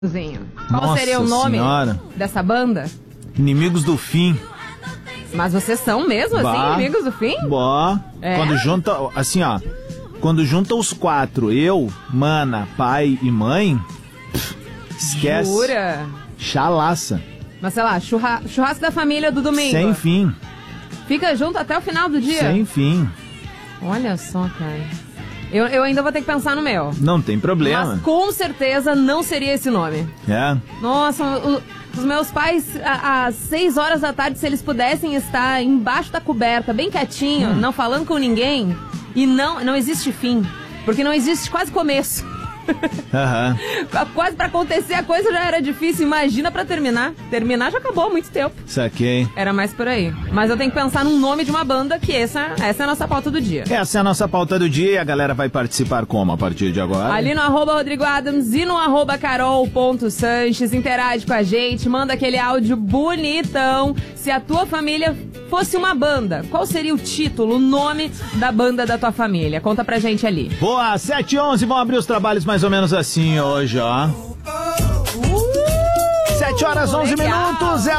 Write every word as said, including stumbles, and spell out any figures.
Qual Nossa seria o nome senhora. dessa banda? Inimigos do Fim. Mas vocês são mesmo Bah. assim, inimigos do fim? Bó. É? Quando junta, assim, ó. Quando junta os quatro, eu, mana, pai e mãe, pff, esquece. Jura? Chalaça. Mas sei lá, churra... churrasco da família do domingo. Sem fim. Fica junto até o final do dia? Sem fim. Olha só, cara. Eu, eu ainda vou ter que pensar no meu. Não tem problema. Mas com certeza não seria esse nome. É. Nossa, o, os meus pais, a- às seis horas da tarde, se eles pudessem estar embaixo da coberta, bem quietinho, Hum. não falando com ninguém, e não, não existe fim. Porque não existe quase começo. Aham. Quase pra acontecer a coisa já era difícil, imagina pra terminar. Terminar já acabou há muito tempo. Saquei. Era mais por aí. Mas eu tenho que pensar num nome de uma banda, que essa, essa é a nossa pauta do dia. Essa é a nossa pauta do dia e a galera vai participar como a partir de agora? Ali no arroba Rodrigo Adams e no arroba carol.sanches, interage com a gente, manda aquele áudio bonitão. Se a tua família fosse uma banda, qual seria o título, o nome da banda da tua família? Conta pra gente ali. Boa, sete e onze, vão abrir os trabalhos mais ou menos assim hoje, ó. Uh, sete horas, onze legal. minutos, é